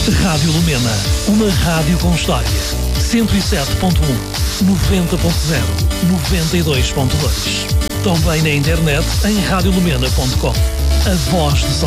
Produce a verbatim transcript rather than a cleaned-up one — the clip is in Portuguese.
Rádio Lumena, uma rádio com história. cento e sete ponto um, noventa ponto zero, noventa e dois ponto dois. Também na internet em rádio lumena ponto com. A voz de São